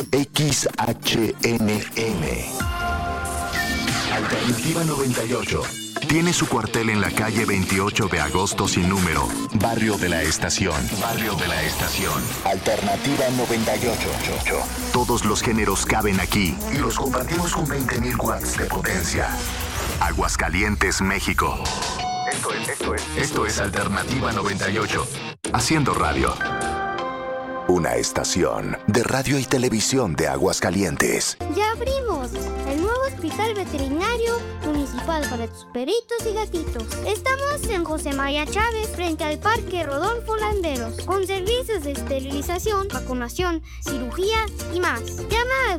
XHNM. Alternativa 98. Tiene su cuartel en la calle 28 de agosto sin número, Barrio de la Estación. Barrio de la Estación. Alternativa 98. Todos los géneros caben aquí y los compartimos con 20.000 watts de potencia. Aguascalientes, México. Esto es Alternativa 98. Haciendo radio. Una estación de radio y televisión de Aguascalientes. ¡Ya abrimos! El nuevo hospital veterinario municipal para tus perritos y gatitos. Estamos en José María Chávez, frente al Parque Rodolfo Landeros, con servicios de esterilización, vacunación, cirugía y más. Llama al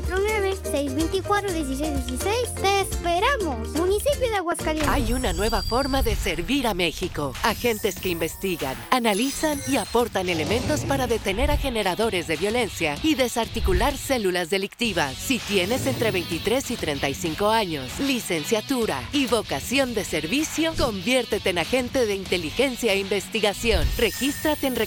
449-624-1616. ¡Te esperamos! Municipio de Aguascalientes. Hay una nueva forma de servir a México. Agentes que investigan, analizan y aportan elementos para detener a generadores de violencia y desarticular células delictivas. Si tienes entre 23 y 35 años, licenciatura y vocación de servicio, conviértete en agente de inteligencia e investigación. Regístrate en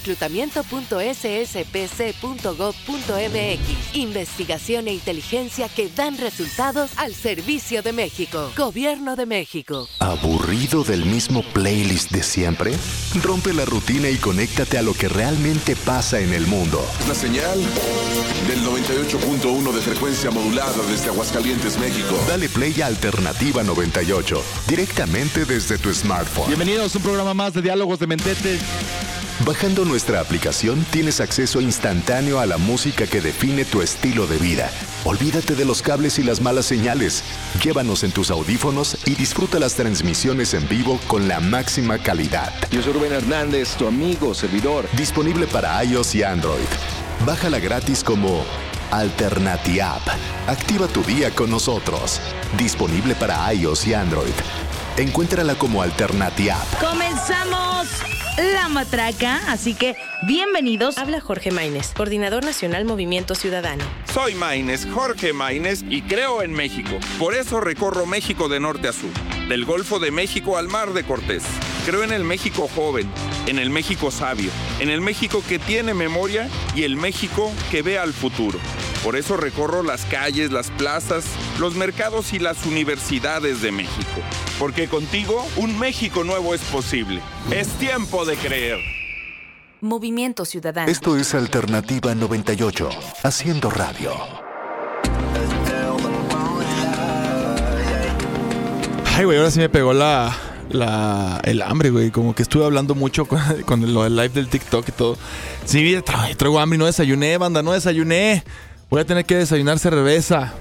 reclutamiento.sspc.gov.mx. Investigación e inteligencia que dan resultados al servicio de México. Gobierno de México. ¿Aburrido del mismo playlist de siempre? Rompe la rutina y conéctate a lo que realmente pasa en el mundo. La señal del 98.1 de frecuencia modulada desde Aguascalientes, México. Dale play a Alternativa 98, directamente desde tu smartphone. Bienvenidos a un programa más de Diálogos de Mentete. Bajando nuestra aplicación tienes acceso instantáneo a la música que define tu estilo de vida. Olvídate de los cables y las malas señales. Llévanos en tus audífonos y disfruta las transmisiones en vivo con la máxima calidad. Yo soy Rubén Hernández, tu amigo, servidor. Disponible para iOS y Android. Bájala gratis como Alternatiapp. Activa tu día con nosotros. Disponible para iOS y Android. Encuéntrala como Alternatiapp. ¡Comenzamos! La matraca, así que bienvenidos. Habla Jorge Maínez, coordinador nacional Movimiento Ciudadano. Soy Maínez, Jorge Maínez, y creo en México. Por eso recorro México de norte a sur, del Golfo de México al Mar de Cortés. Creo en el México joven, en el México sabio, en el México que tiene memoria y el México que ve al futuro. Por eso recorro las calles, las plazas, los mercados y las universidades de México. Porque contigo, un México nuevo es posible. Es tiempo de creer. Movimiento Ciudadano. Esto es Alternativa 98, haciendo radio. Ay, güey, ahora sí me pegó el hambre, güey. Como que estuve hablando mucho con lo del live del TikTok y todo. Sí, traigo hambre y no desayuné, banda, no desayuné. Voy a tener que desayunar cerveza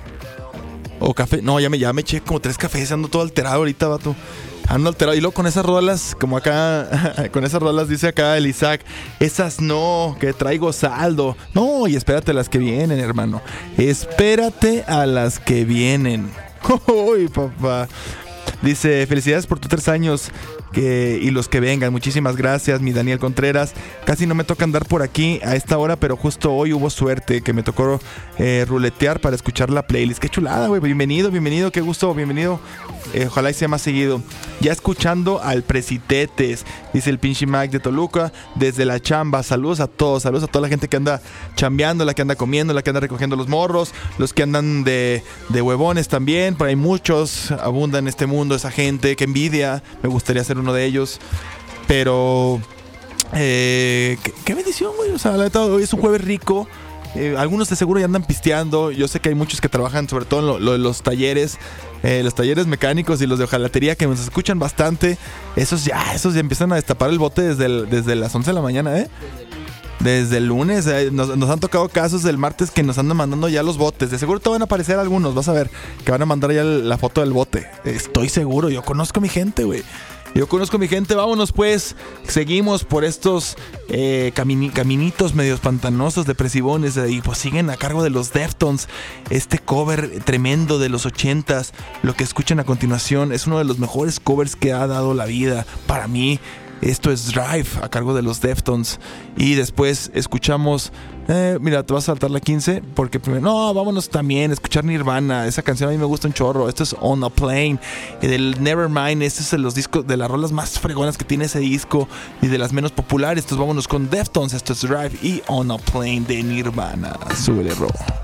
o café. No, ya me eché como 3 cafés. Ando todo alterado ahorita, vato. Ando alterado. Y luego con esas rolas, como acá, con esas rolas dice acá el Isaac, esas no, que traigo saldo. No, y espérate a las que vienen, hermano. Espérate a las que vienen. Uy, papá. Dice, felicidades por tus 3 años y los que vengan. Muchísimas gracias, mi Daniel Contreras. Casi no me toca andar por aquí a esta hora, pero justo hoy hubo suerte que me tocó ruletear para escuchar la playlist. Qué chulada, güey. Bienvenido, qué gusto, bienvenido. Ojalá y sea más seguido. Ya escuchando al Presitetes, dice el pinche Mike de Toluca, desde la chamba. Saludos a todos, saludos a toda la gente que anda chambeando, la que anda comiendo, la que anda recogiendo los morros, los que andan de huevones también. Por ahí muchos abundan en este mundo, esa gente, que envidia. Me gustaría ser uno de ellos. Pero qué bendición, güey. O sea, la neta, hoy es un jueves rico. Algunos de seguro ya andan pisteando. Yo sé que hay muchos que trabajan sobre todo en los talleres mecánicos y los de hojalatería, que nos escuchan bastante. Esos ya empiezan a destapar el bote desde las 11 de la mañana, Desde el lunes. Nos han tocado casos del martes que nos andan mandando ya los botes. De seguro te van a aparecer algunos, vas a ver, que van a mandar ya la foto del bote. Estoy seguro, yo conozco a mi gente, güey. Vámonos pues. Seguimos por estos caminitos medios pantanosos, depresivones. Y pues siguen a cargo de los Deftones. Este cover tremendo de los 80s. Lo que escuchan a continuación es uno de los mejores covers que ha dado la vida para mí. Esto es Drive, a cargo de los Deftones. Y después escuchamos... mira, te vas a saltar la 15. Porque primero... No, vámonos también a escuchar Nirvana. Esa canción a mí me gusta un chorro. Esto es On a Plane, del Nevermind. Este es de los discos, de las rolas más fregonas que tiene ese disco, y de las menos populares. Entonces vámonos con Deftones. Esto es Drive y On a Plane de Nirvana. Súbele, bro.